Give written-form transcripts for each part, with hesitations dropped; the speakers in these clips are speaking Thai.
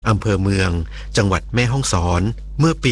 อำเภอเมืองจังหวัดแม่ฮ่องสอนเมื่อปี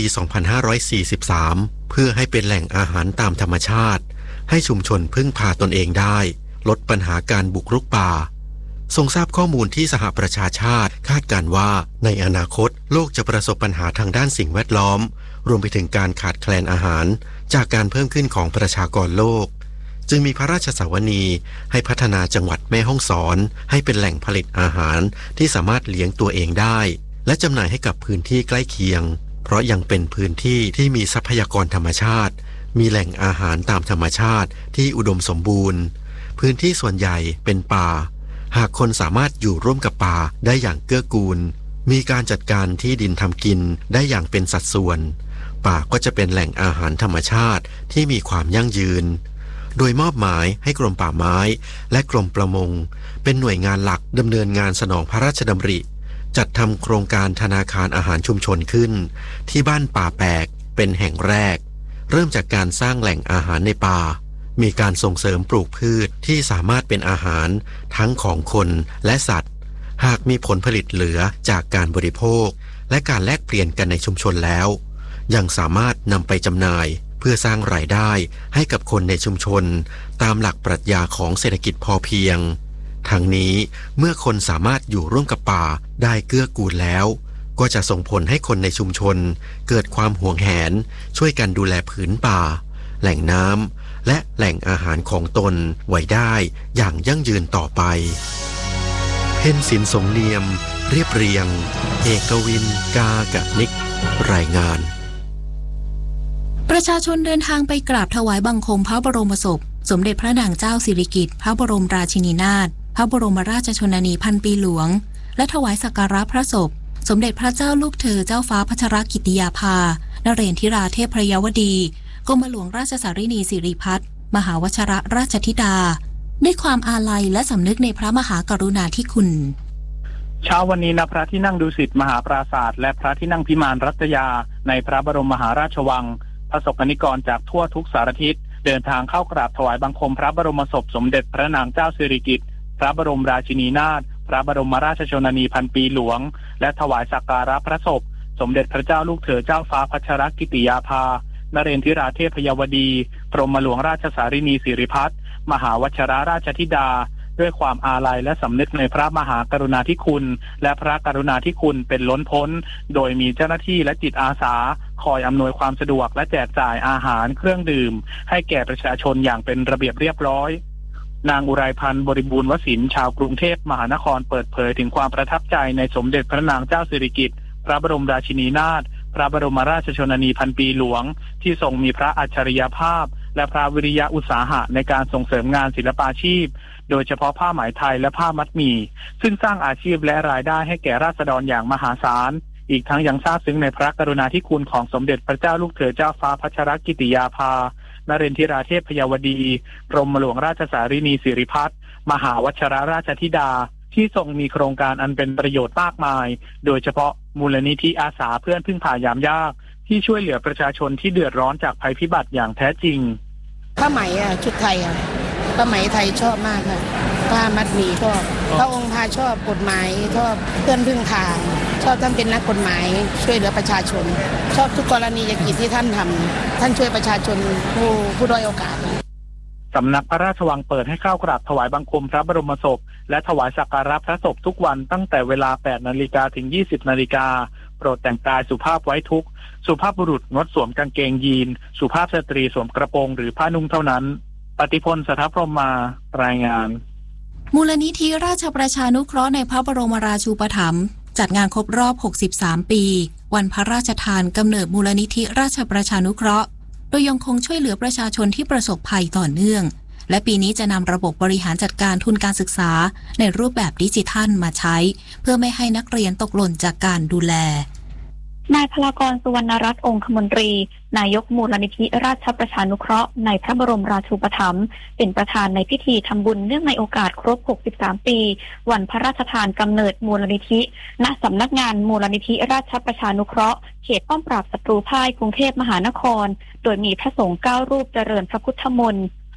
2543 เพื่อให้เป็นแหล่งอาหารตามธรรมชาติให้ชุมชนพึ่งพาตนเองได้ลดปัญหาการบุกรุกป่าทรงทราบข้อมูลที่สหประชาชาติคาดการณ์ว่าในอนาคตโลกจะประสบปัญหาทางด้านสิ่งแวดล้อมรวมไปถึงการขาดแคลนอาหารจากการเพิ่มขึ้นของประชากรโลกจึงมีพระราชสาวนีให้พัฒนาจังหวัดแม่ฮ่องสอนให้เป็นแหล่งผลิตอาหารที่สามารถเลี้ยงตัวเองได้และจำหน่ายให้กับพื้นที่ใกล้เคียงเพราะยังเป็นพื้นที่ที่มีทรัพยากรธรรมชาติมีแหล่งอาหารตามธรรมชาติที่อุดมสมบูรณ์พื้นที่ส่วนใหญ่เป็นป่าหากคนสามารถอยู่ร่วมกับป่าได้อย่างเกื้อกูลมีการจัดการที่ดินทำกินได้อย่างเป็นสัดส่วนป่าก็จะเป็นแหล่งอาหารธรรมชาติที่มีความยั่งยืนโดยมอบหมายให้กรมป่าไม้และกรมประมงเป็นหน่วยงานหลักดำเนินงานสนองพระราชดำริจัดทำโครงการธนาคารอาหารชุมชนขึ้นที่บ้านป่าแปกเป็นแห่งแรกเริ่มจากการสร้างแหล่งอาหารในป่ามีการส่งเสริมปลูกพืชที่สามารถเป็นอาหารทั้งของคนและสัตว์หากมีผลผลิตเหลือจากการบริโภคและการแลกเปลี่ยนกันในชุมชนแล้วยังสามารถนำไปจำหน่ายเพื่อสร้างรายได้ให้กับคนในชุมชนตามหลักปรัชญาของเศรษฐกิจพอเพียงทั้งนี้เมื่อคนสามารถอยู่ร่วมกับป่าได้เกื้อกูลแล้วก็จะส่งผลให้คนในชุมชนเกิดความหวงแหนช่วยกันดูแลผืนป่าแหล่งน้ำและแหล่งอาหารของตนไว้ได้อย่างยั่งยืนต่อไปเพ็ญศิลป์สงเนียมเรียบเรียงเอกวินกากะนิกรายงานประชาชนเดินทางไปกราบถวายบังคมพระบรมศพสมเด็จพระนางเจ้าสิริกิติ์พระบรมราชินีนาถพระบรมราชชนนีพันปีหลวงและถวายสักการะพระศพสมเด็จพระเจ้าลูกเธอเจ้าฟ้าพัชรกิติยาภานเรศธิราเทพพระเยาวดีกรมหลวงราชสารินีสิริพัฒน์มหาวชรราชธิดาด้วยความอาลัยและสำนึกในพระมหากรุณาธิคุณเช้าวันนี้ณพระที่นั่งดุสิตมหาปราสาทและพระที่นั่งพิมานรัตยาในพระบรมมหาราชวังประสบกนิกรจากทั่วทุกสารทิศเดินทางเข้ากราบถวายบังคมพระบรมศพสมเด็จพระนางเจ้าสิริกิติ์พระบรมราชินีนาถพระบรมราชชนนีพันปีหลวงและถวายสักการะพระศพสมเด็จพระเจ้าลูกเธอเจ้าฟ้าพัชรกิติยาภานเรศธิราเทพพยาวดีกรมหลวงราชสารินีสิริพัฒน์มหาวชรราชธิดาด้วยความอาลัยและสำนึกในพระมหากรุณาธิคุณและพระกรุณาธิคุณเป็นล้นพ้นโดยมีเจ้าหน้าที่และจิตอาสาคอยอำนวยความสะดวกและแจกจ่ายอาหารเครื่องดื่มให้แก่ประชาชนอย่างเป็นระเบียบเรียบร้อยนางอุไรพันธ์บริบูรณ์วสินทร์ชาวกรุงเทพมหานครเปิดเผยถึงความประทับใจในสมเด็จพระนางเจ้าสิริกิติ์พระบรมราชินีนาถพระบรมราชชนนีพันปีหลวงที่ทรงมีพระอัจฉริยภาพและพระวิริยะอุตสาหะในการส่งเสริมงานศิลปาชีพโดยเฉพาะผ้าไหมไทยและผ้ามัดหมี่ซึ่งสร้างอาชีพและรายได้ให้แก่ราษฎรอย่างมหาศาลอีกทั้งยังซาบซึ้งในพระกรุณาธิคุณของสมเด็จพระเจ้าลูกเธอเจ้าฟ้าพัชรกิติยาภานเรศธิราเทพพยาวดีกรมหลวงราชสารินีสิริพัฒน์มหาวชรราชธิดาที่ทรงมีโครงการอันเป็นประโยชน์มากมายโดยเฉพาะมูลนิธิอาสาเพื่อนพึ่งพายามยากที่ช่วยเหลือประชาชนที่เดือดร้อนจากภัยพิบัติอย่างแท้จริงผ้าไหมชุดไทยผ้าไหมไทยชอบมากค่ะผ้ามัดหมี่ชอบพระองค์พาชอบกฎหมายชอบเพื่อนพึ่งพาชอบท่านเป็นนักกฎหมายช่วยเหลือประชาชนชอบทุกกรณียกิจที่ท่านทำท่านช่วยประชาชนผู้ด้อยโอกาสสำนักพระราชวังเปิดให้เข้ากราบถวายบังคมพระบรมศพและถวายสักการะพระศพทุกวันตั้งแต่เวลา 8 นาฬิกาถึง 20 นาฬิกาโปรดแต่งกายสุภาพไว้ทุกข์สุภาพบุรุษงดสวมกางเกงยีนสุภาพสตรีสวมกระโปรงหรือผ้านุ่งเท่านั้นปฏิพลสถพรหมารายงานมูลนิธิราชประชานุเคราะห์ในพระบรมราชูปถัมภ์จัดงานครบรอบ 63 ปีวันพระราชทานกำเนิดมูลนิธิราชประชานุเคราะห์โดยยังคงช่วยเหลือประชาชนที่ประสบภัยต่อเนื่องและปีนี้จะนำระบบบริหารจัดการทุนการศึกษาในรูปแบบดิจิทัลมาใช้เพื่อไม่ให้นักเรียนตกหล่นจากการดูแลนายพลากรสุวรรณรัตน์องคมนตรีนายกมูลนิธิราชประชานุเคราะห์ในพระบรมราชูปถัมภ์เป็นประธานในพิธีทำบุญเนื่องในโอกาสครบ 63 ปีวันพระราชทานกำเนิดมูลนิธิณสำนักงานมูลนิธิราชประชานุเคราะห์เขตป้อมปราบศัตรูพ่ายกรุงเทพมหานครโดยมีพระสงฆ์9 รูปเจริญพระพุทธมนต์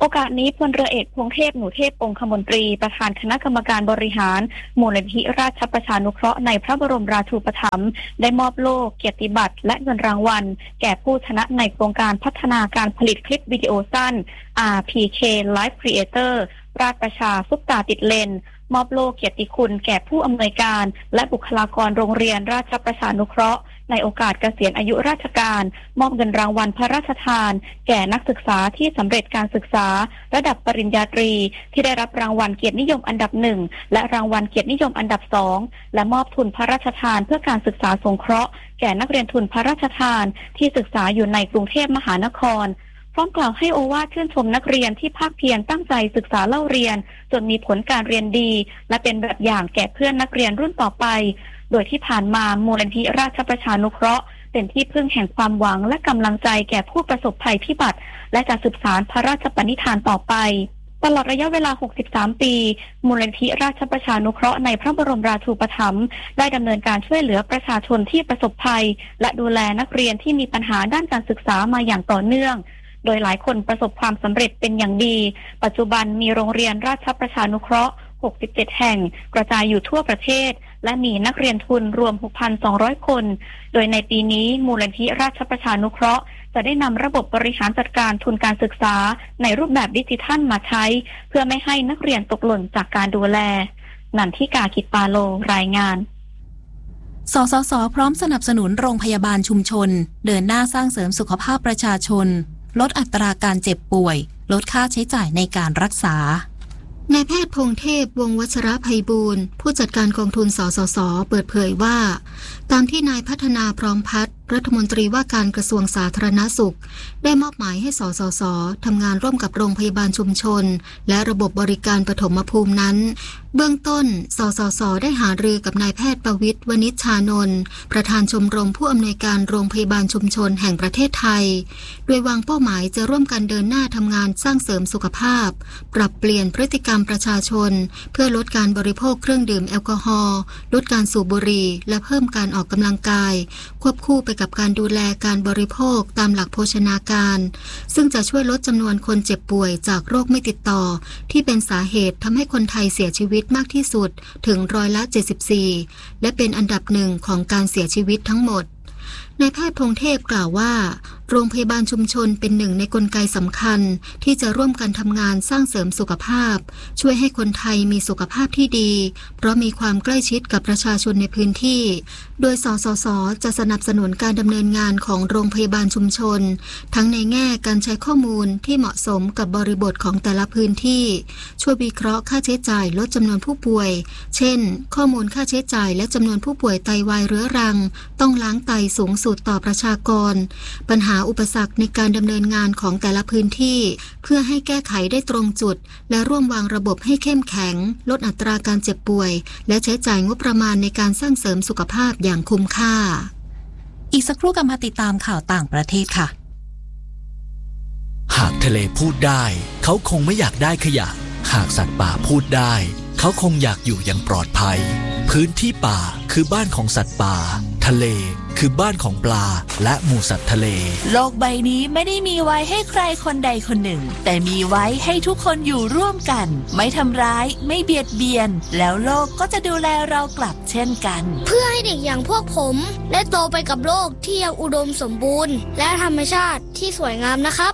โอกาสนี้พลเรือเอกพงเทพหนูเทพองคมนตรีประธานคณะกรรมการบริหารมูลนิธิราชประชานุเคราะห์ในพระบรมราชูปถัมภ์ได้มอบโล่เกียรติบัตรและเงินรางวัลแก่ผู้ชนะในโครงการพัฒนาการผลิตคลิปวิดีโอสั้น RPK Live Creator ราชประชาซุปตาติดเลนมอบโล่เกียรติคุณแก่ผู้อำนวยการและบุคลากรโรงเรียนราชประชานุเคราะห์ในโอกาสเกษียณอายุราชการมอบเงินรางวัลพระราชทานแก่นักศึกษาที่สำเร็จการศึกษาระดับปริญญาตรีที่ได้รับรางวัลเกียรตินิยมอันดับ1และรางวัลเกียรตินิยมอันดับ2และมอบทุนพระราชทานเพื่อการศึกษาสงเคราะห์แก่นักเรียนทุนพระราชทานที่ศึกษาอยู่ในกรุงเทพมหานครพร้อมกล่าวให้โอวาทชื่นชมนักเรียนที่ภาคเพียรตั้งใจศึกษาเล่าเรียนจนมีผลการเรียนดีและเป็นแบบอย่างแก่เพื่อนนักเรียนรุ่นต่อไปโดยที่ผ่านมามูลนิธิราชประชานุเคราะห์เป็นที่พึ่งแห่งความหวังและกำลังใจแก่ผู้ประสบภัยพิบัติและจะสืบสานพระราชปณิธานต่อไปตลอดระยะเวลา63ปีมูลนิธิราชประชานุเคราะห์ในพระบรมราชูปถัมภ์ได้ดำเนินการช่วยเหลือประชาชนที่ประสบภัยและดูแลนักเรียนที่มีปัญหาด้านการศึกษามาอย่างต่อเนื่องโดยหลายคนประสบความสำเร็จเป็นอย่างดีปัจจุบันมีโรงเรียนราชประชานุเคราะห์67แห่งกระจายอยู่ทั่วประเทศและมีนักเรียนทุนรวม 6,200 คนโดยในปีนี้มูลนิธิราชประชานุเคราะห์จะได้นำระบบบริหารจัดการทุนการศึกษาในรูปแบบดิจิทัลมาใช้เพื่อไม่ให้นักเรียนตกหล่นจากการดูแลนันทิกา กิจปาโลรายงานสสส.พร้อมสนับสนุนโรงพยาบาลชุมชนเดินหน้าสร้างเสริมสุขภาพประชาชนลดอัตราการเจ็บป่วยลดค่าใช้จ่ายในการรักษานายแพทย์พงเทพวงศ์วัชรไพบูลย์ผู้จัดการกองทุนสสส.เปิดเผยว่าตามที่นายพัฒนาพร้อมพัฒน์รัฐมนตรีว่าการกระทรวงสาธารณสุขได้มอบหมายให้สสส.ทำงานร่วมกับโรงพยาบาลชุมชนและระบบบริการปฐมภูมินั้นเบื้องต้นสสส.ได้หารือกับนายแพทย์ประวิตร วณิชชานนท์ประธานชมรมผู้อำนวยการโรงพยาบาลชุมชนแห่งประเทศไทยโดยวางเป้าหมายจะร่วมกันเดินหน้าทำงานสร้างเสริมสุขภาพปรับเปลี่ยนพฤติกรรมประชาชนเพื่อลดการบริโภคเครื่องดื่มแอลกอฮอล์ลดการสูบบุหรี่และเพิ่มการออกกำลังกายควบคู่ไปกับการดูแลการบริโภคตามหลักโภชนาการซึ่งจะช่วยลดจำนวนคนเจ็บป่วยจากโรคไม่ติดต่อที่เป็นสาเหตุทำให้คนไทยเสียชีวิตมากที่สุดถึง74%และเป็นอันดับหนึ่งของการเสียชีวิตทั้งหมดนายแพทย์พงเทพกล่าวว่าโรงพยาบาลชุมชนเป็นหนึ่งในกลไกสำคัญที่จะร่วมกันทำงานสร้างเสริมสุขภาพช่วยให้คนไทยมีสุขภาพที่ดีเพราะมีความใกล้ชิดกับประชาชนในพื้นที่โดยสสส.จะสนับสนุนการดำเนินงานของโรงพยาบาลชุมชนทั้งในแง่การใช้ข้อมูลที่เหมาะสมกับบริบทของแต่ละพื้นที่ช่วยวิเคราะห์ค่าใช้จ่ายลดจำนวนผู้ป่วยเช่นข้อมูลค่าใช้จ่ายและจำนวนผู้ป่วยไตวายเรื้อรังต้องล้างไตสูงสุดต่อประชากรปัญหาอุปสรรคในการดำเนินงานของแต่ละพื้นที่เพื่อให้แก้ไขได้ตรงจุดและร่วมวางระบบให้เข้มแข็งลดอัตราการเจ็บป่วยและใช้จ่ายงบประมาณในการสร้างเสริมสุขภาพอย่างคุ้มค่าอีกสักครู่กันมาติดตามข่าวต่างประเทศค่ะหากทะเลพูดได้เขาคงไม่อยากได้ขยะหากสัตว์ป่าพูดได้เขาคงอยากอยู่อย่างปลอดภัยพื้นที่ป่าคือบ้านของสัตว์ป่าทะเลคือบ้านของปลาและหมู่สัตว์ทะเลโลกใบนี้ไม่ได้มีไว้ให้ใครคนใดคนหนึ่งแต่มีไว้ให้ทุกคนอยู่ร่วมกันไม่ทำร้ายไม่เบียดเบียนแล้วโลกก็จะดูแลเรากลับเช่นกันเพื่อให้เด็กอย่างพวกผมได้โตไปกับโลกที่ยังอุดมสมบูรณ์และธรรมชาติที่สวยงามนะครับ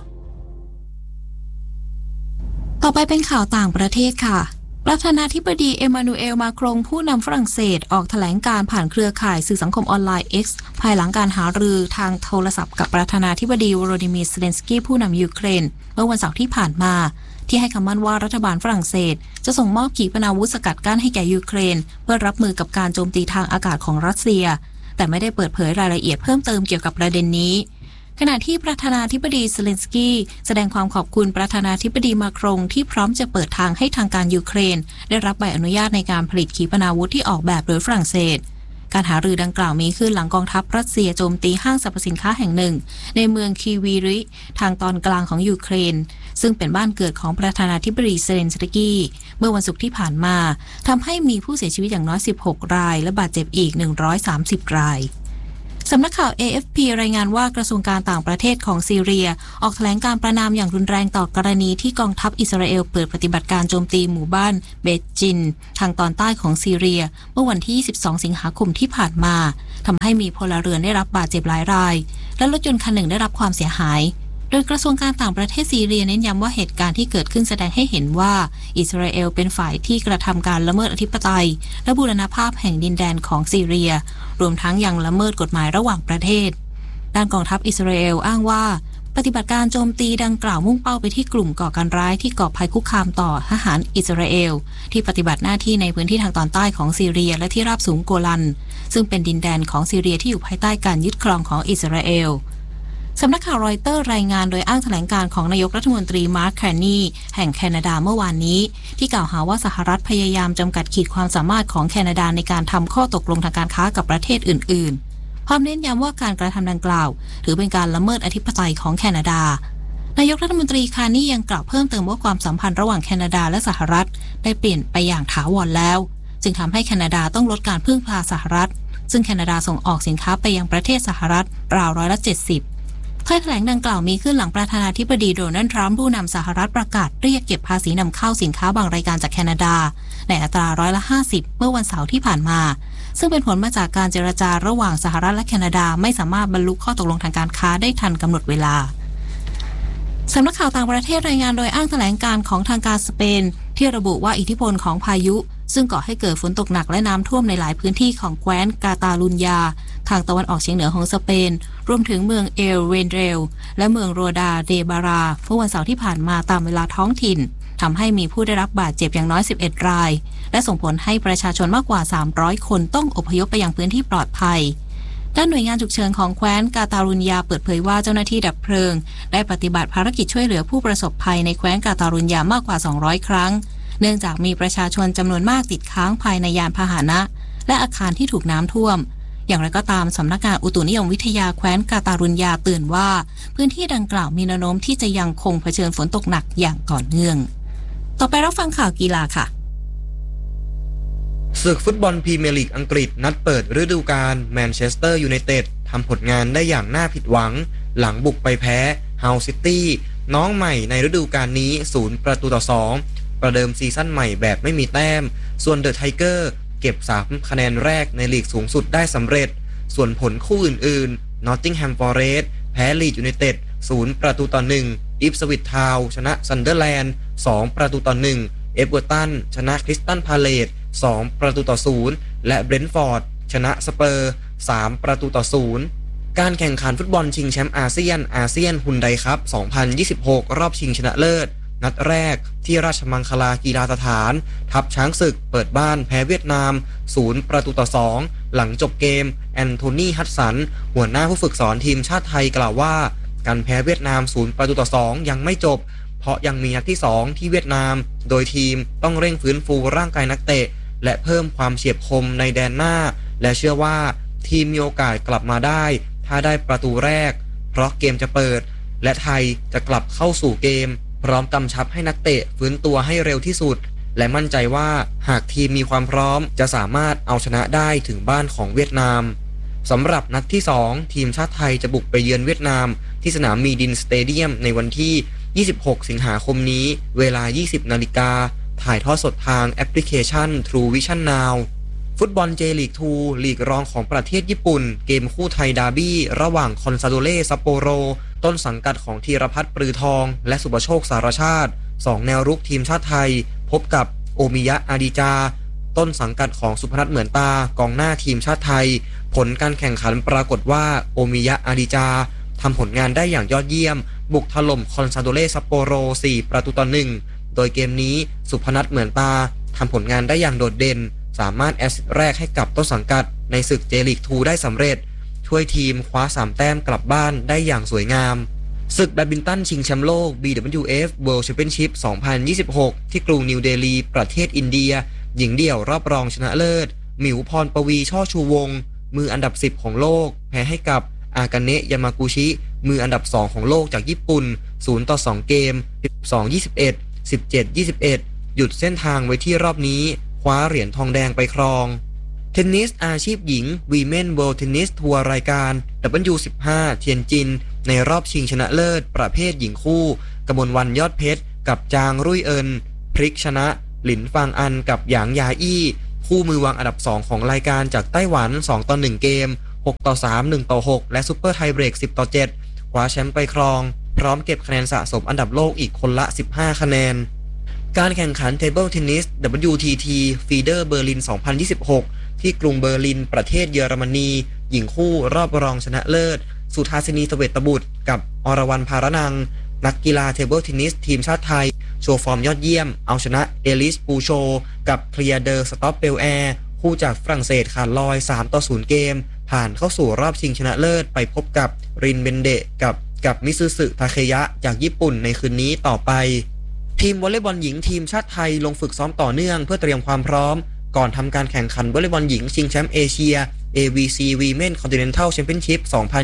ต่อไปเป็นข่าวต่างประเทศค่ะประธานาธิบดีเอมานูเอลมาครงผู้นำฝรั่งเศสออกแถลงการผ่านเครือข่ายสื่อสังคมออนไลน์ X ภายหลังการหารือทางโทรศัพท์กับประธานาธิบดีโวโลดิมีร์ เซเลนสกี้ผู้นำยูเครนเมื่อวันเสาร์ที่ผ่านมาที่ให้คำมั่นว่ารัฐบาลฝรั่งเศสจะส่งมอบขีปนาวุธสกัดกั้นให้แก่ยูเครนเพื่อรับมือกับการโจมตีทางอากาศของรัสเซียแต่ไม่ได้เปิดเผยรายละเอียดเพิ่มเติมเกี่ยวกับประเด็นนี้ขณะที่ประธานาธิบดีเซเลนสกี้แสดงความขอบคุณประธานาธิบดีมาครงที่พร้อมจะเปิดทางให้ทางการยูเครนได้รับใบอนุญาตในการผลิตขีปนาวุธที่ออกแบบโดยฝรั่งเศสการหารือดังกล่าวมีขึ้นหลังกองทัพรัสเซียโจมตีห้างสรรพสินค้าแห่งหนึ่งในเมืองคีวีริทางตอนกลางของยูเครนซึ่งเป็นบ้านเกิดของประธานาธิบดีเซเลนสกี้เมื่อวันศุกร์ที่ผ่านมาทำให้มีผู้เสียชีวิตอย่างน้อย16รายและบาดเจ็บอีก130รายสำนักข่าว AFP รายงานว่ากระทรวงการต่างประเทศของซีเรียออกแถลงการประณามอย่างรุนแรงต่อกรณีที่กองทัพอิสราเอลเปิดปฏิบัติการโจมตีหมู่บ้านเบตจินทางตอนใต้ของซีเรียเมื่อวันที่22สิงหาคมที่ผ่านมาทำให้มีพลเรือนได้รับบาดเจ็บหลายรายและรถยนต์คันหนึ่งได้รับความเสียหายโดยกระทรวงการต่างประเทศซีเรียเน้นย้ำว่าเหตุการณ์ที่เกิดขึ้นแสดงให้เห็นว่าอิสราเอลเป็นฝ่ายที่กระทำการละเมิดอธิปไตยและบูรณภาพแห่งดินแดนของซีเรียรวมทั้งยังละเมิดกฎหมายระหว่างประเทศด้านกองทัพอิสราเอลอ้างว่าปฏิบัติการโจมตีดังกล่าวมุ่งเป้าไปที่กลุ่มก่อการร้ายที่ก่อภัยคุกคามต่อทหารอิสราเอลที่ปฏิบัติหน้าที่ในพื้นที่ทางตอนใต้ของซีเรียและที่ราบสูงโกลันซึ่งเป็นดินแดนของซีเรียที่อยู่ภายใต้การยึดครองของอิสราเอลสำนักข่าวรอยเตอร์รายงานโดยอ้างแถลงการของนายกรัฐมนตรีมาร์ค แคนนีแห่งแคนาดาเมื่อวานนี้ที่กล่าวหาว่าสหรัฐพยายามจำกัดขีดความสามารถของแคนาดาในการทำข้อตกลงทางการค้ากับประเทศอื่นๆพร้อมเน้นย้ำว่าการกระทำดังกล่าวถือเป็นการละเมิดอธิปไตยของแคนาดานายกรัฐมนตรีคาร์นียังกล่าวเพิ่มเติมว่าความสัมพันธ์ระหว่างแคนาดาและสหรัฐได้เปลี่ยนไปอย่างถาวรแล้วจึงทำให้แคนาดาต้องลดการพึ่งพาสหรัฐซึ่งแคนาดาส่งออกสินค้าไปยังประเทศสหรัฐราว70%ถ้อยแถลงดังกล่าวมีขึ้นหลังประธานาธิบดีโดนัลด์ทรัมป์ผู้นำสหรัฐประกาศเรียกเก็บภาษีนำเข้าสินค้าบางรายการจากแคนาดาในอัตรา50%เมื่อวันเสาร์ที่ผ่านมาซึ่งเป็นผลมาจากการเจรจาระหว่างสหรัฐและแคนาดาไม่สามารถบรรลุข้อตกลงทางการค้าได้ทันกำหนดเวลาสำนักข่าวต่างประเทศรายงานโดยอ้างแถลงการของทางการสเปนที่ระบุว่าอิทธิพลของพายุซึ่งก่อให้เกิดฝนตกหนักและน้ำท่วมในหลายพื้นที่ของแคว้นกาตาลุญญาทางตะวันออกเฉียงเหนือของสเปนรวมถึงเมืองเอลเวนเรลและเมืองโรดาเดบาราเมื่อวันเสาร์ที่ผ่านมาตามเวลาท้องถิ่นทำให้มีผู้ได้รับบาดเจ็บอย่างน้อย11รายและส่งผลให้ประชาชนมากกว่า300คนต้องอพยพไปยังพื้นที่ปลอดภัยด้านหน่วยงานฉุกเฉินของแคว้นกาตาลุญญาเปิดเผยว่าเจ้าหน้าที่ดับเพลิงได้ปฏิบัติภารกิจช่วยเหลือผู้ประสบภัยในแคว้นกาตาลุญญามากกว่า200ครั้งเนื่องจากมีประชาชนจำนวนมากติดค้างภายในยานพาหนะและอาคารที่ถูกน้ำท่วมอย่างไรก็ตามสำนักงานอุตุนิยมวิทยาแคว้นกาตาลุญญาเตือนว่าพื้นที่ดังกล่าวมีแนวโน้มที่จะยังคงเผชิญฝนตกหนักอย่างต่อเนื่องต่อไปรับฟังข่าวกีฬาค่ะศึกฟุตบอลพรีเมียร์ลีกอังกฤษนัดเปิดฤดูกาลแมนเชสเตอร์ยูไนเต็ดทำผลงานได้อย่างน่าผิดหวังหลังบุกไปแพ้เฮาซิตี้น้องใหม่ในฤดูกาลนี้0-2ประเดิมซีซั่นใหม่แบบไม่มีแต้มส่วนเดอะไทเกอร์เก็บ3คะแนนแรกในลีกสูงสุดได้สำเร็จส่วนผลคู่อื่นๆนอตติงแฮมฟอเรสต์แพ้ลีดยูไนเต็ด0-1อิปสวิชทาวน์ชนะซันเดอร์แลนด์2-1เอเวอร์ตันชนะคริสตัลพาเลซ2-0และเบรนท์ฟอร์ดชนะสเปอร์3-0การแข่งขันฟุตบอลชิงแชมป์อาเซียนฮุนไดคัพ2026รอบชิงชนะเลิศนัดแรกที่ราชมังคลากีฬาสถานทัพช้างศึกเปิดบ้านแพ้เวียดนาม0-2หลังจบเกมแอนโทนีฮัตสันหัวหน้าผู้ฝึกสอนทีมชาติไทยกล่าวว่าการแพ้เวียดนาม0-2ยังไม่จบเพราะยังมีนัดที่2ที่เวียดนามโดยทีมต้องเร่งฟื้นฟูร่างกายนักเตะและเพิ่มความเฉียบคมในแดนหน้าและเชื่อว่าทีมมีโอกาสกลับมาได้ถ้าได้ประตูแรกเพราะเกมจะเปิดและไทยจะกลับเข้าสู่เกมพร้อมกำชับให้นักเตะฟื้นตัวให้เร็วที่สุดและมั่นใจว่าหากทีมมีความพร้อมจะสามารถเอาชนะได้ถึงบ้านของเวียดนามสำหรับนัดที่2ทีมชาติไทยจะบุกไปเยือนเวียดนามที่สนามมีดินสเตเดียมในวันที่26สิงหาคมนี้เวลา 20 นาฬิกาถ่ายทอดสดทางแอปพลิเคชัน True Vision Now ฟุตบอลเจลีก2ลีกรองของประเทศญี่ปุ่นเกมคู่ไทยดาร์บี้ระหว่างคอนซาโดเล่ซัปโปโรต้นสังกัดของธีรพัฒน์ปรือทองและสุภโชคสารชาติ2แนวรุกทีมชาติไทยพบกับโอมิยะอาดิจาต้นสังกัดของสุพนัทเหมือนตากองหน้าทีมชาติไทยผลการแข่งขันปรากฏว่าโอมิยะอาดิจาทำผลงานได้อย่างยอดเยี่ยมบุกถล่มคอนซาโดเล่ซัปโปโร4-1โดยเกมนี้สุพนัทเหมือนตาทำผลงานได้อย่างโดดเด่นสามารถแอสซิสต์แรกให้กับต้นสังกัดในศึกเจลีก2ได้สำเร็จช่วยทีมคว้า3แต้มกลับบ้านได้อย่างสวยงามศึกแบดมินตันชิงแชมป์โลก BWF World Championship 2026ที่กรุงนิวเดลีประเทศอินเดียหญิงเดี่ยวรอบรองชนะเลิศหมิวพรปวีช่อชูวงศ์มืออันดับ10ของโลกแพ้ให้กับอากาเนะยามากุชิมืออันดับ2ของโลกจากญี่ปุ่น0-2เกม 12-21 17-21 หยุดเส้นทางไว้ที่รอบนี้คว้าเหรียญทองแดงไปครองเทเทนนิสอาชีพหญิง Women World Tennis Tour รายการ W15 เทียนจินในรอบชิงชนะเลิศประเภทหญิงคู่กมลวรรณยอดเพชรกับจางรุ่ยเอินพลิกชนะหลินฟางอันกับหยางยาอี้คู่มือวางอันดับ2ของรายการจากไต้หวัน2-1เกม6-3 1-6และซุปเปอร์ไทเบรก10-7คว้าแชมป์ไปครองพร้อมเก็บคะแนนสะสมอันดับโลกอีกคนละ15คะแนนการแข่งขัน Table Tennis WTT Feeder Berlin 2026ที่กรุงเบอร์ลินประเทศเยอรมนีหญิงคู่รอบรองชนะเลิศสุธาสินีเสวตบุตรกับอรวรรณภารนังนักกีฬาเทเบิลเทนนิสทีมชาติไทยโชว์ฟอร์มยอดเยี่ยมเอาชนะเอลิสปูโชกับเคลียร์เดอร์สต็อปเปลแอร์คู่จากฝรั่งเศสขาดลอย3-0เกมผ่านเข้าสู่รอบชิงชนะเลิศไปพบกับรินเบนเดะกับมิซึสึทาเคยะจากญี่ปุ่นในคืนนี้ต่อไปทีมวอลเลย์บอลหญิงทีมชาติไทยลงฝึกซ้อมต่อเนื่องเพื่อเตรียมความพร้อมก่อนทำการแข่งขันวอลเลย์บอลหญิงชิงแชมป์เอเชีย AVC Women Continental Championship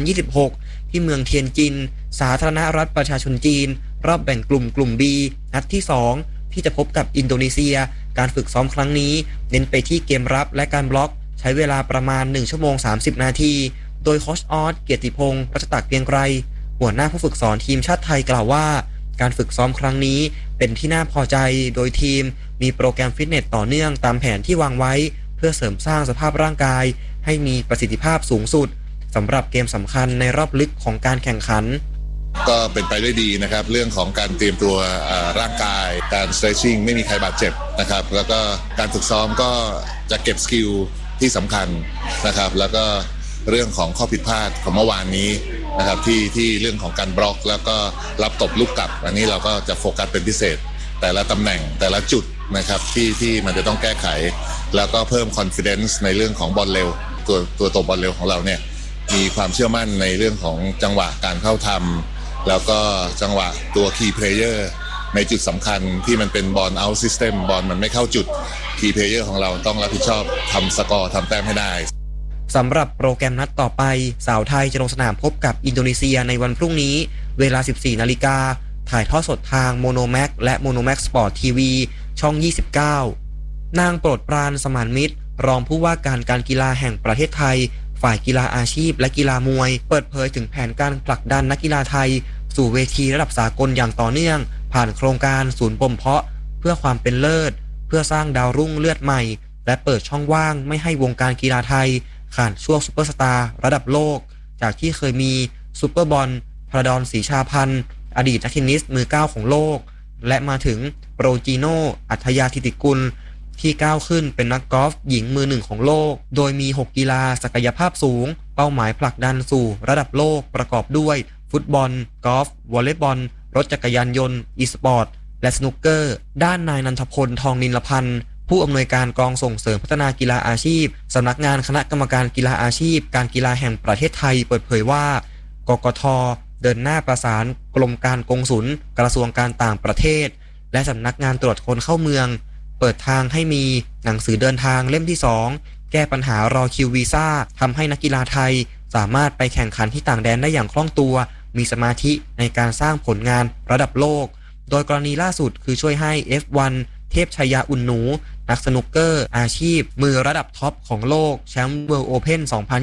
2026ที่เมืองเทียนจินสาธารณรัฐประชาชนจีนรอบแบ่งกลุ่ม B นัดที่2ที่จะพบกับอินโดนีเซียการฝึกซ้อมครั้งนี้เน้นไปที่เกมรับและการบล็อกใช้เวลาประมาณ1ชั่วโมง30นาทีโดยโค้ชออสเกียรติพงศ์รัชตะเกรียงไกรหัวหน้าผู้ฝึกสอนทีมชาติไทยกล่าวว่าการฝึกซ้อมครั้งนี้เป็นที่น่าพอใจโดยทีมมีโปรแกรมฟิตเนสต่อเนื่องตามแผนที่วางไว้เพื่อเสริมสร้างสภาพร่างกายให้มีประสิทธิภาพสูงสุดสำหรับเกมสำคัญในรอบลึกของการแข่งขันก็เป็นไปได้ดีนะครับเรื่องของการเตรียมตัวร่างกายการ stretching ไม่มีใครบาดเจ็บนะครับแล้วก็การฝึกซ้อมก็จะเก็บสกิลที่สำคัญนะครับแล้วก็เรื่องของข้อผิดพลาดของเมื่อวานนี้นะครับที่เรื่องของการบล็อกแล้วก็รับตบลูกกลับอันนี้เราก็จะโฟกัสเป็นพิเศษแต่ละตำแหน่งแต่ละจุดนะครับที่มันจะต้องแก้ไขแล้วก็เพิ่ม confidence ในเรื่องของบอลเร็วตัวตบบอลเร็วของเราเนี่ยมีความเชื่อมั่นในเรื่องของจังหวะการเข้าทำแล้วก็จังหวะตัว key player ในจุดสำคัญที่มันเป็นบอล out system บอลมันไม่เข้าจุด key player ของเราต้องรับผิดชอบทำสกอร์ทำแต้มให้ได้สำหรับโปรแกรมนัดต่อไปสาวไทยจะลงสนามพบกับอินโดนีเซียในวันพรุ่งนี้เวลา 14 นาฬิกาถ่ายทอดสดทางโมโนแม็กและโมโนแม็กสปอร์ตทีวีช่อง 29นางโปรดปรานสมานมิตรรองผู้ว่าการกีฬาแห่งประเทศไทยฝ่ายกีฬาอาชีพและกีฬามวยเปิดเผยถึงแผนการผลักดันนักกีฬาไทยสู่เวทีระดับสากลอย่างต่อเนื่องผ่านโครงการศูนย์บ่มเพาะเพื่อความเป็นเลิศเพื่อสร้างดาวรุ่งเลือดใหม่และเปิดช่องว่างไม่ให้วงการกีฬาไทยขาดช่วงซุปเปอร์สตาร์ระดับโลกจากที่เคยมีซุปเปอร์บอลพระดอนศรีชาพันธ์อดีตนักเทนนิสมือ9ของโลกและมาถึงโปรจีโนอัธยาธิติกุลที่ก้าวขึ้นเป็นนักกอล์ฟหญิงมือ1ของโลกโดยมี6กีฬาศักยภาพสูงเป้าหมายผลักดันสู่ระดับโลกประกอบด้วยฟุตบอลกอล์ฟวอลเลย์บอลรถจักรยานยนต์อีสปอร์ตและสนุกเกอร์ด้านนายนันทพลทองนิลพันธ์ผู้อำนวยการกองส่งเสริมพัฒนากีฬาอาชีพสำนักงานคณะกรรมการกีฬาอาชีพการกีฬาแห่งประเทศไทยเปิดเผยว่ากกท.เดินหน้าประสานกรมการกงสุลกระทรวงการต่างประเทศและสำนักงานตรวจคนเข้าเมืองเปิดทางให้มีหนังสือเดินทางเล่มที่2แก้ปัญหารอคิววีซ่าทำให้นักกีฬาไทยสามารถไปแข่งขันที่ต่างแดนได้อย่างคล่องตัวมีสมาธิในการสร้างผลงานระดับโลกโดยกรณีล่าสุดคือช่วยให้ F1 เทพชัยยาอุ่นหนูนักสนุกเกอร์อาชีพมือระดับท็อปของโลกแชมป์ World Open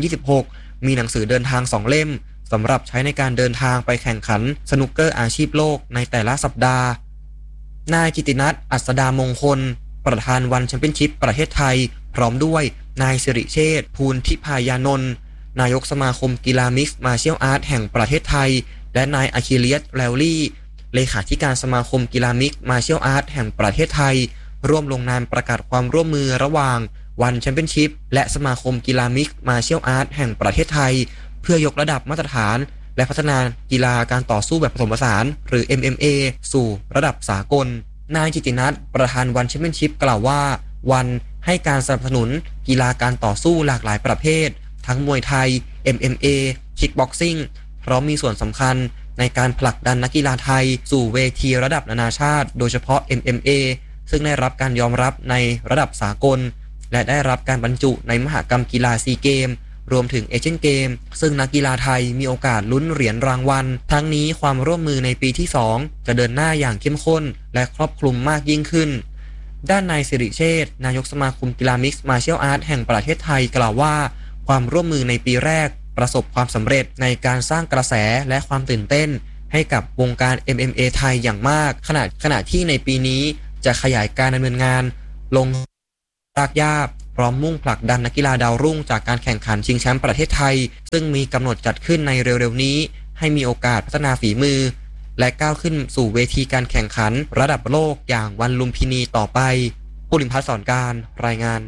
2026มีหนังสือเดินทาง2เล่มสำหรับใช้ในการเดินทางไปแข่งขันสนุกเกอร์อาชีพโลกในแต่ละสัปดาห์นายกิตินัทอัศดามงคลประธานวันแชมเปี้ยนชิพประเทศไทยพร้อมด้วยนายสิริเชษฐ์ภูลทิพายานนท์นายกสมาคมกีฬามิกซ์มาร์เชียลอาร์ตแห่งประเทศไทยและนายอะคิเลียสแลวลี่เลขาธิการสมาคมกีฬามิกซ์มาร์เชียลอาร์ตแห่งประเทศไทยร่วมลงนามประกาศความร่วมมือระหว่างวันแชมเปี้ยนชิพและสมาคมกีฬามิกซ์มาร์เชียลอาร์ตแห่งประเทศไทยเพื่อยกระดับมาตรฐานและพัฒนากีฬาการต่อสู้แบบผสมผสานหรือ MMA สู่ระดับสากลนายจิตินัทประธานวันแชมเปี้ยนชิพกล่าวว่าวันให้การสนับสนุนกีฬาการต่อสู้หลากหลายประเภททั้งมวยไทย MMA คิกบ็อกซิ่งพร้อมมีส่วนสำคัญในการผลักดันนักกีฬาไทยสู่เวทีระดับนานาชาติโดยเฉพาะ MMA ซึ่งได้รับการยอมรับในระดับสากลและได้รับการบรรจุในมหกรรมกีฬาซีเกมรวมถึงเอเชียนเกมซึ่งนักกีฬาไทยมีโอกาสลุ้นเหรียญรางวัลทั้งนี้ความร่วมมือในปีที่2จะเดินหน้าอย่างเข้มข้นและครอบคลุมมากยิ่งขึ้นด้านนายสิริเชษฐ์นายกสมาคมกีฬามิกซ์มาร์เชียลอาร์ตแห่งประเทศไทยกล่าวว่าความร่วมมือในปีแรกประสบความสำเร็จในการสร้างกระแสและความตื่นเต้นให้กับวงการ MMA ไทยอย่างมากขณะที่ในปีนี้จะขยายการดำเนินงานลงรากหญ้าพร้อมมุ่งผลักดันนักกีฬาดาวรุ่งจากการแข่งขันชิงแชมป์ประเทศไทยซึ่งมีกำหนดจัดขึ้นในเร็วๆนี้ให้มีโอกาสพัฒนาฝีมือและก้าวขึ้นสู่เวทีการแข่งขันระดับโลกอย่างวันลุมพินีต่อไปปุริมพัฒน์สอนการรายงาน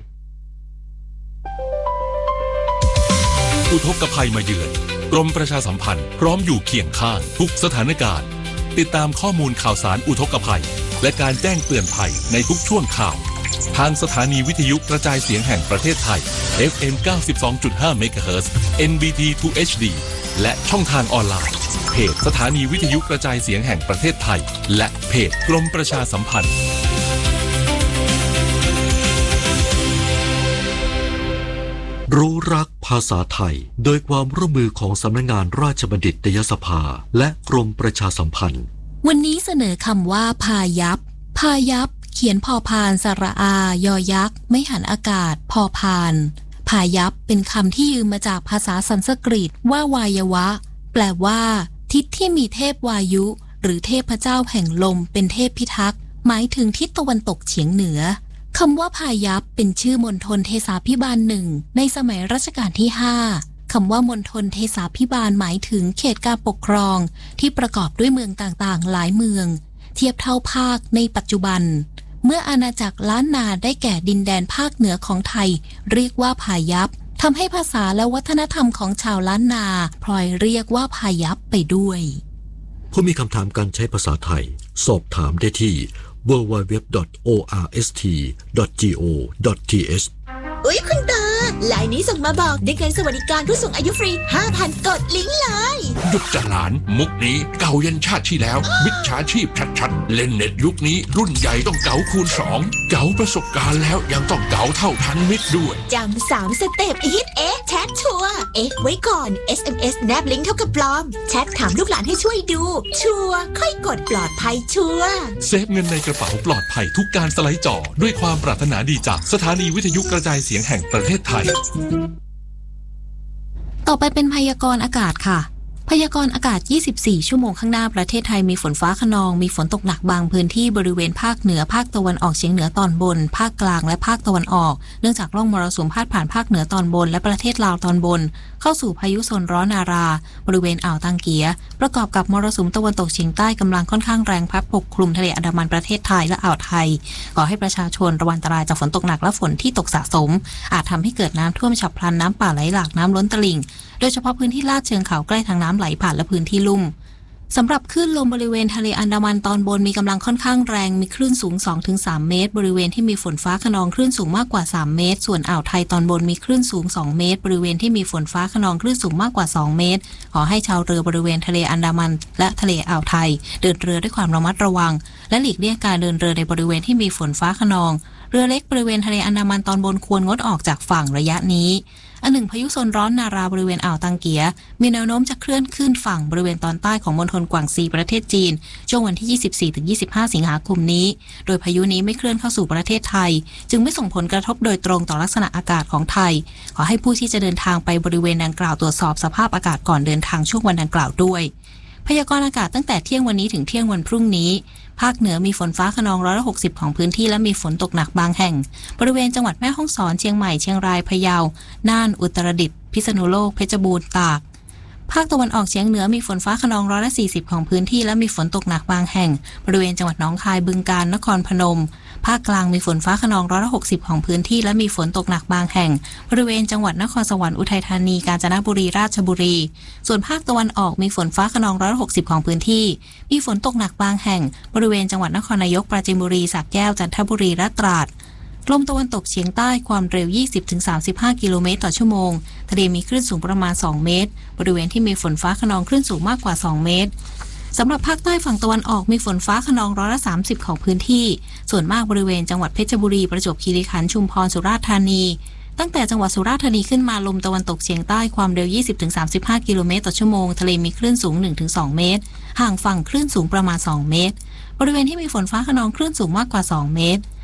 อุทกภัยมาเยือนกรมประชาสัมพันธ์พร้อมอยู่เคียงข้างทุกสถานการณ์ติดตามข้อมูลข่าวสารอุทกภัยและการแจ้งเตือนภัยในทุกช่วงข่าวทางสถานีวิทยุกระจายเสียงแห่งประเทศไทย FM 92.5 MHz NBT 2 HD และช่องทางออนไลน์เพจสถานีวิทยุกระจายเสียงแห่งประเทศไทยและเพจกรมประชาสัมพันธ์รู้รักภาษาไทยโดยความร่วมมือของสำนักงานราชบัณฑิตยสภาและกรมประชาสัมพันธ์วันนี้เสนอคำว่าพายัพพายัพเขียนพอพานสระอายอยักษ์ไม่หันอากาศพอพานพายัพเป็นคำที่ยืมมาจากภาษาสันสกฤตว่าวายวะแปลว่าทิศที่มีเทพวายุหรือเทพเจ้าแห่งลมเป็นเทพพิทักษ์หมายถึงทิศตะวันตกเฉียงเหนือคำว่าพายัพเป็นชื่อมณฑลเทศาภิบาลหนึ่งในสมัยรัชกาลที่5คำว่ามณฑลเทศาภิบาลหมายถึงเขตการปกครองที่ประกอบด้วยเมืองต่างๆหลายเมืองเทียบเท่าภาคในปัจจุบันเมื่ออาณาจักรล้านนาได้แก่ดินแดนภาคเหนือของไทยเรียกว่าพายัพทำให้ภาษาและวัฒนธรรมของชาวล้านนาพลอยเรียกว่าพายัพไปด้วยผู้มีคำถามการใช้ภาษาไทยสอบถามได้ที่ www.orst.go.th อุ๊ยคุณตาไลน์นี้ส่งมาบอกได้เงินสวัสดิการผู้สูงอายุฟรี 5,000 กดลิงก์เลยหยุดจ้ะหลานมุกนี้เก่ายันชาติที่แล้วมิจฉาชีพชัดๆเล่นเน็ตยุคนี้รุ่นใหญ่ต้องเก๋าคูณ2เก๋าประสบการณ์แล้วยังต้องเก๋าเท่าทันมิตรด้วยจำ3 สเต็ปฮิตแชทชัวร์ไว้ก่อน SMS แนบลิงก์เท่ากับปลอมแชทถามลูกหลานให้ช่วยดูชัวร์ค่อยกดปลอดภัยชัวร์เซฟเงินในกระเป๋าปลอดภัยทุกการสไลด์จอด้วยความปรารถนาดีจากสถานีวิทยุกระจายเสียงแห่งประเทศไทยต่อไปเป็นพยากรณ์อากาศค่ะพยากรณ์อากาศ24ชั่วโมงข้างหน้าประเทศไทยมีฝนฟ้าคะนองมีฝนตกหนักบางพื้นที่บริเวณภาคเหนือภาคตะวันออกเฉียงเหนือตอนบนภาคกลางและภาคตะวันออกเนื่องจากร่องมรสุมพาดผ่านภาคเหนือตอนบนและประเทศลาวตอนบนเข้าสู่พายุโซนร้อนนาราบริเวณอ่าวตังเกียประกอบกับมรสุมตะวันตกเฉียงใต้กำลังค่อนข้างแรงพัดปกคลุมทะเลอันดามันประเทศไทยและอ่าวไทยขอให้ประชาชนระวังอันตรายจากฝนตกหนักและฝนที่ตกสะสมอาจทำให้เกิดน้ำท่วมฉับพลันน้ำป่าไหลหลากน้ำล้นตลิ่งโดยเฉพาะพื้นที่ลาดเชิงเขาใกล้ทางน้ำไหลผ่านและพื้นที่ลุ่มสำหรับคลื่นลมบริเวณทะเลอันดามันตอนบนมีกำลังค่อนข้างแรงมีคลื่นสูง 2-3 เมตรบริเวณที่มีฝนฟ้าคะนองคลื่นสูงมากกว่า3เมตรส่วนอ่าวไทยตอนบนมีคลื่นสูง2เมตรบริเวณที่มีฝนฟ้าคะนองคลื่นสูงมากกว่า2เมตรขอให้ชาวเรือบริเวณทะเลอันดามันและทะเลอ่าวไทยเดินเรือด้วยความระมัดระวังและหลีกเลี่ยงการเดินเรือในบริเวณที่มีฝนฟ้าคะนองเรือเล็กบริเวณทะเลอันดามันตอนบนควรงดออกจากฝั่งระยะนี้อันหนึ่งพายุโซนร้อนนาราบริเวณอ่าวตังเกียมีแนวโน้มจะเคลื่อนขึ้นฝั่งบริเวณตอนใต้ของมณฑลกวางซีประเทศจีนช่วงวันที่ 24-25 สิงหาคมนี้โดยพายุนี้ไม่เคลื่อนเข้าสู่ประเทศไทยจึงไม่ส่งผลกระทบโดยตรงต่อลักษณะอากาศของไทยขอให้ผู้ที่จะเดินทางไปบริเวณดังกล่าวตรวจสอบสภาพอากาศก่อนเดินทางช่วงวันดังกล่าวด้วยพยากรณ์อากาศตั้งแต่เที่ยงวันนี้ถึงเที่ยงวันพรุ่งนี้ภาคเหนือมีฝนฟ้าคะนอง160ของพื้นที่และมีฝนตกหนักบางแห่งบริเวณจังหวัดแม่ฮ่องสอนเชียงใหม่เชียงรายพะเยาน่านอุตรดิตถ์พิษณุโลกเพชรบูรณ์ตากภาคตะวันออกเฉียงเหนือมีฝนฟ้าคะนอง140ของพื้นที่และมีฝนตกหนักบางแห่งบริเวณจังหวัดหนองคายบึงกาฬนครพนมภาคกลางมีฝนฟ้าคะนอง160ของพื้นที่และมีฝนตกหนักบางแห่งบริเวณจังหวัดนครสวรรค์อุทัยธานีกาญจนบุรีราชบุรีส่วนภาคตะวันออกมีฝนฟ้าคะนอง160ของพื้นที่มีฝนตกหนักบางแห่งบริเวณจังหวัดนครนายกปราจีนบุรีสระแก้วจันทบุรีและตราดลมตะวันตกเฉียงใต้ความเร็ว 20-35 กิโลเมตรต่อชั่วโมงทะเลมีคลื่นสูงประมาณ2เมตรบริเวณที่มีฝนฟ้าคะนองคลื่นสูงมากกว่า2เมตรสำหรับภาคใต้ฝั่งตะวันออกมีฝนฟ้าคะนอง30%ของพื้นที่ส่วนมากบริเวณจังหวัดเพชรบุรีประจวบคีรีขันธ์ชุมพรสุราษฎร์ธานีตั้งแต่จังหวัดสุราษฎร์ธานีขึ้นมาลมตะวันตกเฉียงใต้ความเร็ว 20-35 กิโลเมตรต่อชั่วโมงทะเลมีคลื่นสูง 1-2 เมตรห่างฝั่งคลื่นสูงประมาณ2เมตรบริเวณที่มีฝนฟ้าคะนองคลื่นสูงมากกว่า2เมตร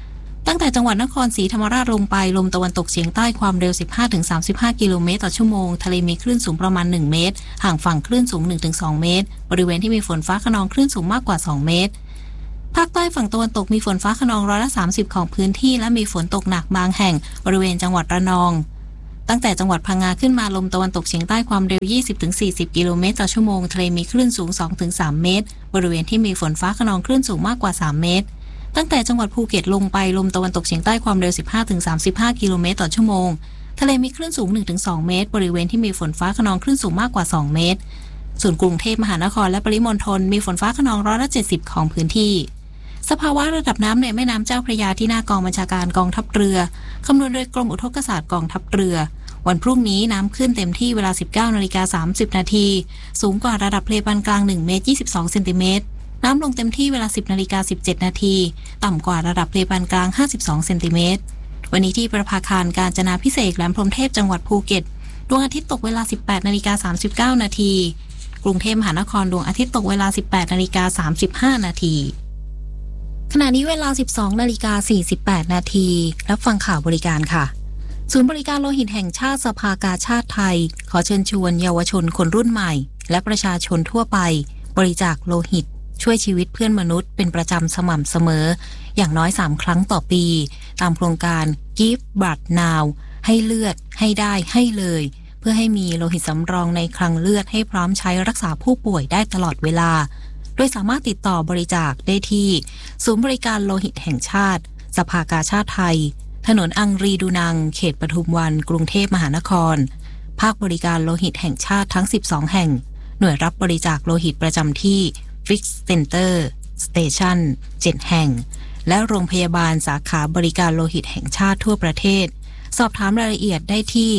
ตั้งแต่จังหวัดนครศรีธรรมราชลงไปลมตะวันตกเฉียงใต้ความเร็ว 15-35 กิโลเมตรต่อชั่วโมงทะเลมีคลื่นสูงประมาณ1เมตรห่างฝั่งคลื่นสูง 1-2 เมตรบริเวณที่มีฝนฟ้าคะนองคลื่นสูงมากกว่า2เมตรภาคใต้ฝั่งตะวันตกมีฝนฟ้าคะนอง30%ของพื้นที่และมีฝนตกหนักบางแห่งบริเวณจังหวัดระนองตั้งแต่จังหวัดพังงาขึ้นมาลมตะวันตกเฉียงใต้ความเร็ว 20-40 กิโลเมตรต่อชั่วโมงทะเลมีคลื่นสูง 2-3 เมตรบริเวณที่มีฝนฟ้าคะนองคลื่นสูงมากกว่า3เมตรตั้งแต่จังหวัดภูเก็ตลงไปลมตะวันตกเฉียงใต้ความเร็ว 15-35 กิโลเมตรต่อชั่วโมงทะเลมีคลื่นสูง 1-2 เมตรบริเวณที่มีฝนฟ้าคะนองคลื่นสูงมากกว่า2เมตรส่วนกรุงเทพมหานครและปริมณฑลมีฝนฟ้าคะนอง70%ของพื้นที่สภาวะระดับน้ำในแม่น้ำเจ้าพระยาที่หน้ากองบัญชาการกองทัพเรือคำนวณโดยกรมอุทกศาสตร์กองทัพเรือวันพรุ่งนี้น้ำขึ้นเต็มที่เวลา 19:30 น.สูงกว่าระดับทะเลปานกลาง1เมตร22เซนติเมตรน้ำลงเต็มที่เวลา 10:17 น.ต่ำกว่าระดับทะเลปานกลาง52เซนติเมตรวันนี้ที่ประภาคารกาญจนาภิเษกแหลมพรหมเทพจังหวัดภูเก็ตดวงอาทิตย์ตกเวลา 18:39 น.กรุงเทพมหานครดวงอาทิตย์ตกเวลา 18:35 น.ขณะนี้เวลา 12:48 น.รับฟังข่าวบริการค่ะศูนย์บริการโลหิตแห่งชาติสภากาชาติไทยขอเชิญชวนเยาวชนคนรุ่นใหม่และประชาชนทั่วไปบริจาคโลหิตช่วยชีวิตเพื่อนมนุษย์เป็นประจำสม่ำเสมออย่างน้อย3ครั้งต่อปีตามโครงการ Give Blood Now ให้เลือดให้ได้ให้เลยเพื่อให้มีโลหิตสำรองในคลังเลือดให้พร้อมใช้รักษาผู้ป่วยได้ตลอดเวลาโดยสามารถติดต่อบริจาคได้ที่ศูนย์บริการโลหิตแห่งชาติสภากาชาติไทยถนนอังรีดูนังเขตปทุมวันกรุงเทพมหานครภาคบริการโลหิตแห่งชาติทั้ง12แห่งหน่วยรับบริจาคโลหิตประจำที่ Fix Center Station 7แห่งและโรงพยาบาลสาขาบริการโลหิตแห่งชาติทั่วประเทศสอบถามรายละเอียดได้ที่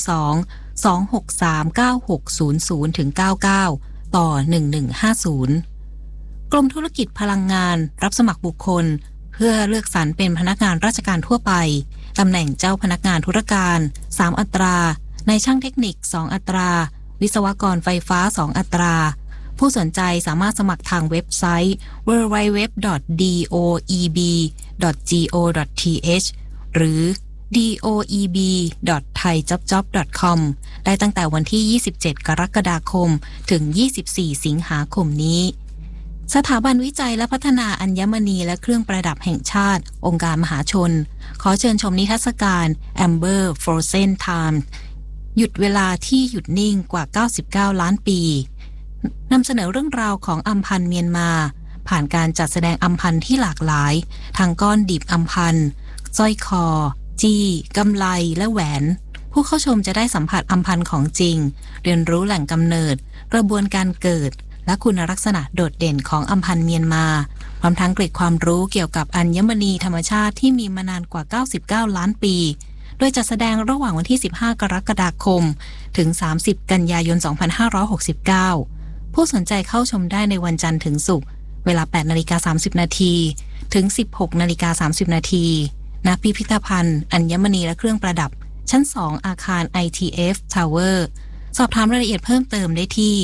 02-263-9600-99 ต่อ 1150กรมธุรกิจพลังงานรับสมัครบุคคลเพื่อเลือกสรรเป็นพนักงานราชการทั่วไปตำแหน่งเจ้าพนักงานธุรการ3อัตรานายช่างเทคนิค2อัตราวิศวกรไฟฟ้า2อัตราผู้สนใจสามารถสมัครทางเว็บไซต์ www.doeb.go.th หรือ doeb.thaijobjob.com ได้ตั้งแต่วันที่27กรกฎาคมถึง24สิงหาคมนี้สถาบันวิจัยและพัฒนาอัญมณีและเครื่องประดับแห่งชาติองค์การมหาชนขอเชิญชมนิทรรศการ Amber Frozen Time หยุดเวลาที่หยุดนิ่งกว่า99ล้านปีนำเสนอเรื่องราวของอัมพันธ์เมียนมาผ่านการจัดแสดงอัมพันธ์ที่หลากหลายทั้งก้อนดิบอัมพันธ์สร้อยคอจี้กำไลและแหวนผู้เข้าชมจะได้สัมผัสอัมพันธ์ของจริงเรียนรู้แหล่งกำเนิดกระบวนการเกิดและคุณลักษณะโดดเด่นของอัมพันธ์เมียนมาพร้อมทั้งเกร็ดความรู้เกี่ยวกับอัญมณีธรรมชาติที่มีมานานกว่า99ล้านปีโดยจะแสดงระหว่างวันที่15กรกฎาคมถึง30กันยายน2569ผู้สนใจเข้าชมได้ในวันจันทร์ถึงศุกร์เวลา 8:30 น.ถึง 16:30 น.ณพิพิธภัณฑ์อัญมณีและเครื่องประดับชั้น2อาคาร ITF Tower สอบถามรายละเอียดเพิ่มเติมได้ที่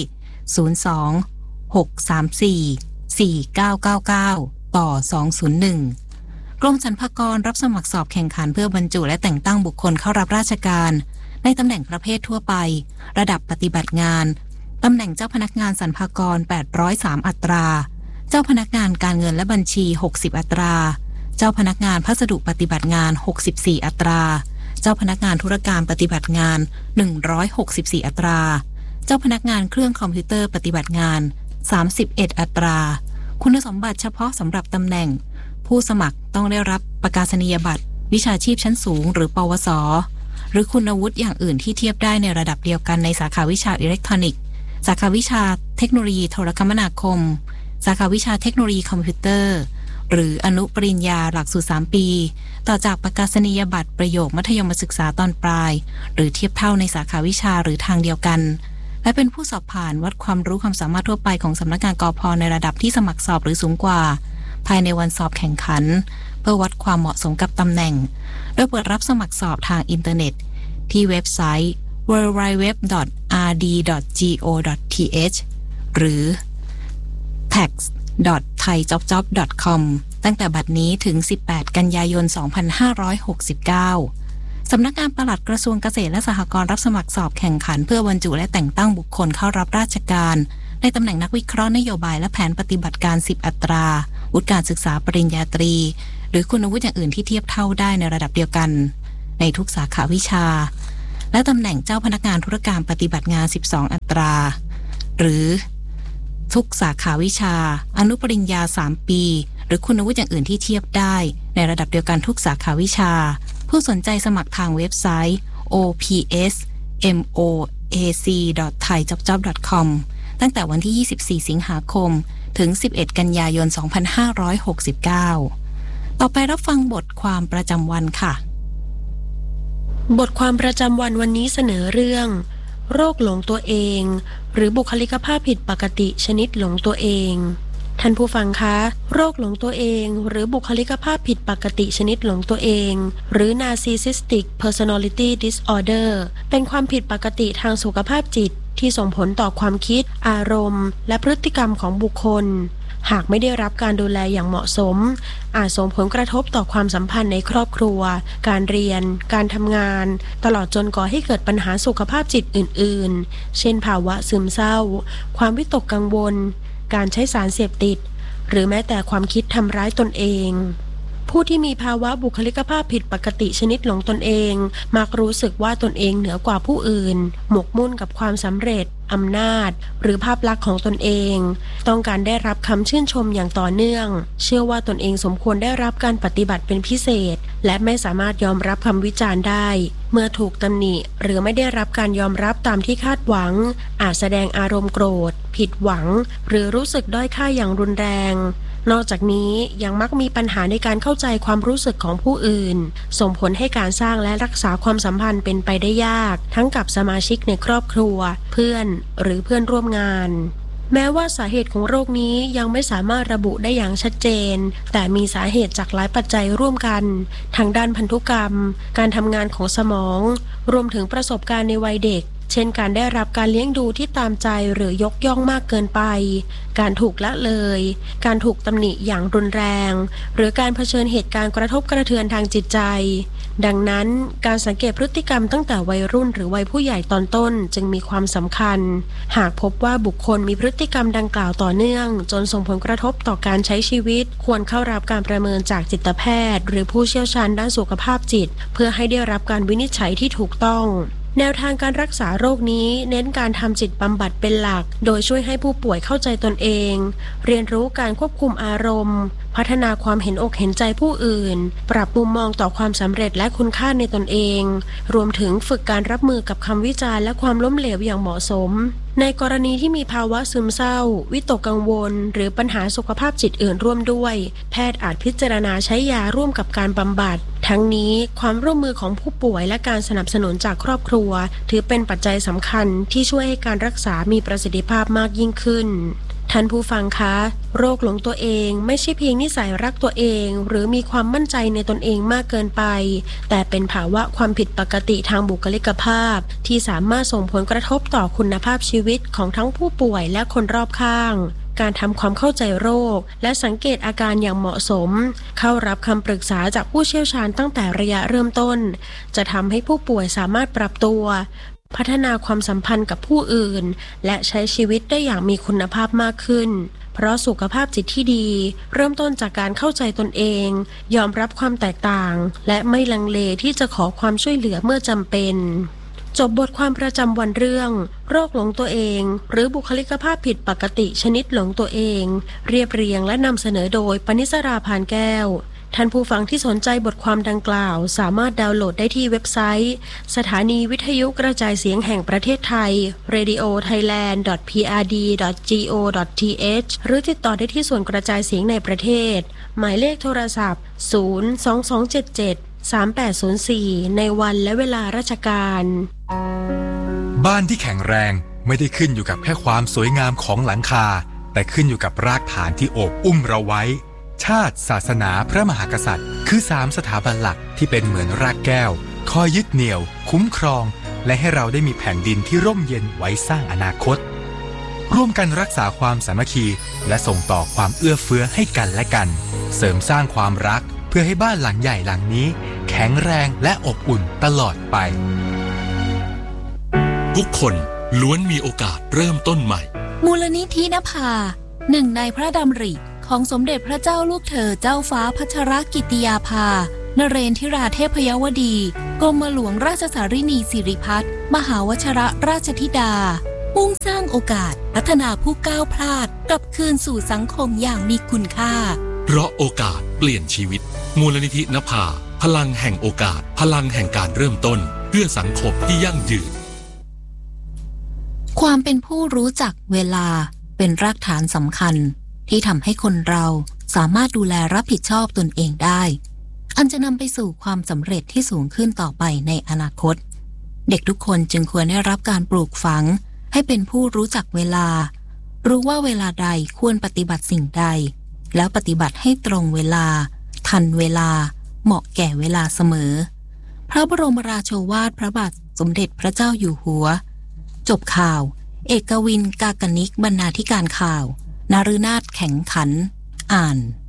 02-634-4999 ต่อ 201กรมสรรพากรรับสมัครสอบแข่งขันเพื่อบรรจุและแต่งตั้งบุคคลเข้ารับราชการในตำแหน่งประเภททั่วไประดับปฏิบัติงานตำแหน่งเจ้าพนักงานสรรพากร803อัตราเจ้าพนักงานการเงินและบัญชี60อัตราเจ้าพนักงานพัสดุปฏิบัติงาน64อัตราเจ้าพนักงานธุรการปฏิบัติงาน164อัตราเจ้าพนักงานเครื่องคอมพิวเตอร์ปฏิบัติงาน31อัตราคุณสมบัติเฉพาะสำหรับตำแหน่งผู้สมัครต้องได้รับประกาศนียบัตรวิชาชีพชั้นสูงหรือปวสหรือคุณวุฒิอย่างอื่นที่เทียบได้ในระดับเดียวกันในสาขาวิชาอิเล็กทรอนิกส์สาขาวิชาเทคโนโลยีโทรคมนาคมสาขาวิชาเทคโนโลยีคอมพิวเตอร์หรืออนุปริญญาหลักสูตร3ปีต่อจากประกาศนียบัตรประโยคมัธยมศึกษาตอนปลายหรือเทียบเท่าในสาขาวิชาหรือทางเดียวกันและเป็นผู้สอบผ่านวัดความรู้ความสามารถทั่วไปของสำนักงานกพ.ในระดับที่สมัครสอบหรือสูงกว่าภายในวันสอบแข่งขันเพื่อวัดความเหมาะสมกับตำแหน่งโดยเปิดรับสมัครสอบทางอินเทอร์เน็ตที่เว็บไซต์ www.rd.go.th หรือ tax.thaijobjob.com ตั้งแต่บัดนี้ถึง18กันยายน2569สำนักงานปลัดกระทรวงเกษตรและสหกรณ์รับสมัครสอบแข่งขันเพื่อบรรจุและแต่งตั้งบุคคลเข้ารับราชการในตำแหน่งนักวิเคราะห์นโยบายและแผนปฏิบัติการ10อัตราวุฒิการศึกษาปริญญาตรีหรือคุณวุฒิอย่างอื่นที่เทียบเท่าได้ในระดับเดียวกันในทุกสาขาวิชาและตำแหน่งเจ้าพนักงานธุรการปฏิบัติงาน12อัตราหรือทุกสาขาวิชาอนุปริญญา3ปีหรือคุณวุฒิอย่างอื่นที่เทียบได้ในระดับเดียวกันทุกสาขาวิชาผู้สนใจสมัครทางเว็บไซต์ opsmoac.thaijobjob.com ตั้งแต่วันที่24สิงหาคมถึง11กันยายน2569ต่อไปรับฟังบทความประจำวันค่ะบทความประจำวันวันนี้เสนอเรื่องโรคหลงตัวเองหรือบุคลิกภาพผิดปกติชนิดหลงตัวเองท่านผู้ฟังคะโรคหลงตัวเองหรือบุคลิกภาพผิดปกติชนิดหลงตัวเองหรือ Narcissistic Personality Disorder เป็นความผิดปกติทางสุขภาพจิตที่ส่งผลต่อความคิดอารมณ์และพฤติกรรมของบุคคลหากไม่ได้รับการดูแลอย่างเหมาะสมอาจส่งผลกระทบต่อความสัมพันธ์ในครอบครัวการเรียนการทำงานตลอดจนก่อให้เกิดปัญหาสุขภาพจิตอื่นๆเช่นภาวะซึมเศร้าความวิตกกังวลการใช้สารเสพติดหรือแม้แต่ความคิดทำร้ายตนเองผู้ที่มีภาวะบุคลิกภาพผิดปกติชนิดหลงตนเองมักรู้สึกว่าตนเองเหนือกว่าผู้อื่นหมกมุ่นกับความสำเร็จอำนาจหรือภาพลักษณ์ของตนเองต้องการได้รับคำชื่นชมอย่างต่อเนื่องเชื่อว่าตนเองสมควรได้รับการปฏิบัติเป็นพิเศษและไม่สามารถยอมรับคำวิจารณ์ได้เมื่อถูกตำหนิหรือไม่ได้รับการยอมรับตามที่คาดหวังอาจแสดงอารมณ์โกรธผิดหวังหรือรู้สึกด้อยค่าอย่างรุนแรงนอกจากนี้ยังมักมีปัญหาในการเข้าใจความรู้สึกของผู้อื่นส่งผลให้การสร้างและรักษาความสัมพันธ์เป็นไปได้ยากทั้งกับสมาชิกในครอบครัวเพื่อนหรือเพื่อนร่วมงานแม้ว่าสาเหตุของโรคนี้ยังไม่สามารถระบุได้อย่างชัดเจนแต่มีสาเหตุจากหลายปัจจัยร่วมกันทางด้านพันธุกรรมการทำงานของสมองรวมถึงประสบการณ์ในวัยเด็กเช่นการได้รับการเลี้ยงดูที่ตามใจหรือยกย่องมากเกินไปการถูกละเลยการถูกตำหนิอย่างรุนแรงหรือการเผชิญเหตุการณ์กระทบกระเทือนทางจิตใจดังนั้นการสังเกตพฤติกรรมตั้งแต่วัยรุ่นหรือวัยผู้ใหญ่ตอนต้นจึงมีความสำคัญหากพบว่าบุคคลมีพฤติกรรมดังกล่าวต่อเนื่องจนส่งผลกระทบต่อการใช้ชีวิตควรเข้ารับการประเมินจากจิตแพทย์หรือผู้เชี่ยวชาญด้านสุขภาพจิตเพื่อให้ได้รับการวินิจฉัยที่ถูกต้องแนวทางการรักษาโรคนี้เน้นการทำจิตบำบัดเป็นหลักโดยช่วยให้ผู้ป่วยเข้าใจตนเองเรียนรู้การควบคุมอารมณ์พัฒนาความเห็นอกเห็นใจผู้อื่นปรับมุมมองต่อความสำเร็จและคุณค่าในตนเองรวมถึงฝึกการรับมือกับคำวิจารณ์และความล้มเหลวอย่างเหมาะสมในกรณีที่มีภาวะซึมเศร้าวิตกกังวลหรือปัญหาสุขภาพจิตอื่นร่วมด้วยแพทย์อาจพิจารณาใช้ยาร่วมกับการบำบัดทั้งนี้ความร่วมมือของผู้ป่วยและการสนับสนุนจากครอบครัวถือเป็นปัจจัยสำคัญที่ช่วยให้การรักษามีประสิทธิภาพมากยิ่งขึ้นท่านผู้ฟังคะโรคหลงตัวเองไม่ใช่เพียงนิสัยรักตัวเองหรือมีความมั่นใจในตนเองมากเกินไปแต่เป็นภาวะความผิดปกติทางบุคลิกภาพที่สามารถส่งผลกระทบต่อคุณภาพชีวิตของทั้งผู้ป่วยและคนรอบข้างการทำความเข้าใจโรคและสังเกตอาการอย่างเหมาะสมเข้ารับคำปรึกษาจากผู้เชี่ยวชาญตั้งแต่ระยะเริ่มต้นจะทำให้ผู้ป่วยสามารถปรับตัวพัฒนาความสัมพันธ์กับผู้อื่นและใช้ชีวิตได้อย่างมีคุณภาพมากขึ้นเพราะสุขภาพจิตที่ดีเริ่มต้นจากการเข้าใจตนเองยอมรับความแตกต่างและไม่ลังเลที่จะขอความช่วยเหลือเมื่อจำเป็นจบบทความประจำวันเรื่องโรคหลงตัวเองหรือบุคลิกภาพผิดปกติชนิดหลงตัวเองเรียบเรียงและนำเสนอโดยปณิสรา พานแก้วท่านผู้ฟังที่สนใจบทความดังกล่าวสามารถดาวน์โหลดได้ที่เว็บไซต์สถานีวิทยุกระจายเสียงแห่งประเทศไทย radiothailand.prd.go.th หรือติดต่อได้ที่ส่วนกระจายเสียงในประเทศหมายเลขโทรศัพท์022773804ในวันและเวลาราชการบ้านที่แข็งแรงไม่ได้ขึ้นอยู่กับแค่ความสวยงามของหลังคาแต่ขึ้นอยู่กับรากฐานที่โอบอุ้มเราไว้ชาติศาสนาพระมหากษัตริย์คือ3สถาบันหลักที่เป็นเหมือนรากแก้วคอยยึดเหนี่ยวคุ้มครองและให้เราได้มีแผ่นดินที่ร่มเย็นไว้สร้างอนาคตร่วมกันรักษาความสามัคคีและส่งต่อความเอื้อเฟื้อให้กันและกันเสริมสร้างความรักเพื่อให้บ้านหลังใหญ่หลังนี้แข็งแรงและอบอุ่นตลอดไปทุกคนล้วนมีโอกาสเริ่มต้นใหม่มูลนิธินภาหนึ่งในพระดำริของสมเด็จพระเจ้าลูกเธอเจ้าฟ้าพัชรกิติยาภานเรนทิราเทพยวดีกรมหลวงราชสารินีสิริพัฒน์มหาวชิรราชธิดามุ่งสร้างโอกาสพัฒนาผู้ก้าวพลาดกลับคืนสู่สังคมอย่างมีคุณค่าเพราะโอกาสเปลี่ยนชีวิตมูลนิธินภาพลังแห่งโอกาสพลังแห่งการเริ่มต้นเพื่อสังคมที่ยั่งยืนความเป็นผู้รู้จักเวลาเป็นรากฐานสำคัญที่ทำให้คนเราสามารถดูแลรับผิดชอบตนเองได้อันจะนำไปสู่ความสำเร็จที่สูงขึ้นต่อไปในอนาคตเด็กทุกคนจึงควรได้รับการปลูกฝังให้เป็นผู้รู้จักเวลารู้ว่าเวลาใดควรปฏิบัติสิ่งใดแล้วปฏิบัติให้ตรงเวลาทันเวลาเหมาะแก่เวลาเสมอพระบรมราโชวาทพระบาทสมเด็จพระเจ้าอยู่หัวจบข่าวเอกวินกากนิกบรรณาธิการข่าวนฤนาถแข็งขันอ่าน